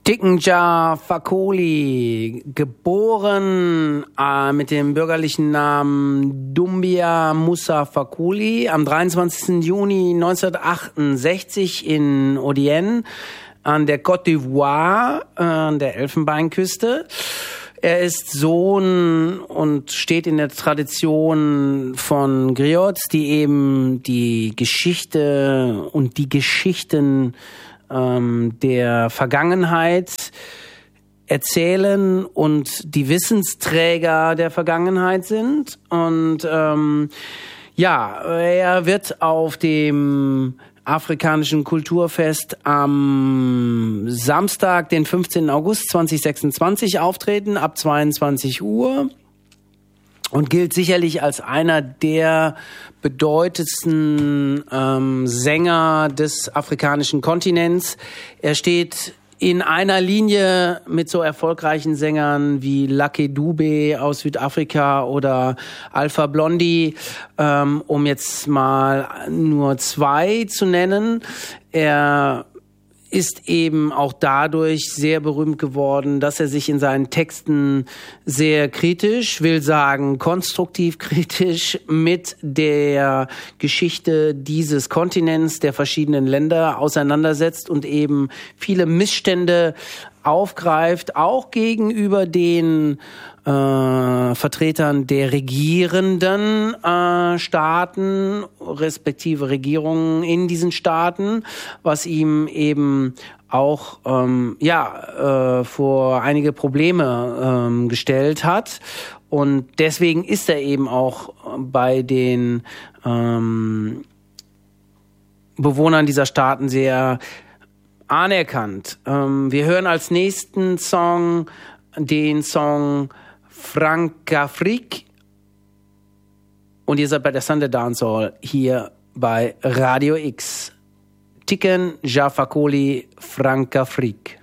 Tikenja Fakoly, geboren mit dem bürgerlichen Namen Doumbia Moussa Fakoly am 23. Juni 1968 in Odienne an der Côte d'Ivoire, an der Elfenbeinküste. Er ist Sohn und steht in der Tradition von Griots, die eben die Geschichte und die Geschichten der Vergangenheit erzählen und die Wissensträger der Vergangenheit sind. Und er wird auf dem afrikanischen Kulturfest am Samstag, den 15. August 2026 auftreten, ab 22 Uhr. Und gilt sicherlich als einer der bedeutendsten Sänger des afrikanischen Kontinents. Er steht in einer Linie mit so erfolgreichen Sängern wie Lucky Dube aus Südafrika oder Alpha Blondy, um jetzt mal nur zwei zu nennen. Er ist eben auch dadurch sehr berühmt geworden, dass er sich in seinen Texten sehr kritisch, will sagen konstruktiv kritisch, mit der Geschichte dieses Kontinents, der verschiedenen Länder auseinandersetzt und eben viele Missstände aufgreift, auch gegenüber den Vertretern der regierenden Staaten, respektive Regierungen in diesen Staaten, was ihm auch vor einige Probleme gestellt hat. Und deswegen ist er eben auch bei den Bewohnern dieser Staaten sehr anerkannt. Wir hören als nächsten Song den Song Francafrique und ihr seid bei der Sunday Dancehall hier bei Radio X. Tikenja Fakoly, Francafrique.